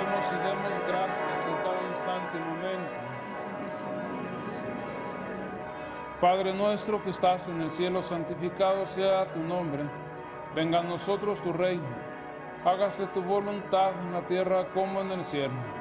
alabemos y demos gracias en cada instante y momento. Padre nuestro que estás en el cielo, santificado sea tu nombre. Venga a nosotros tu reino. Hágase tu voluntad en la tierra como en el cielo.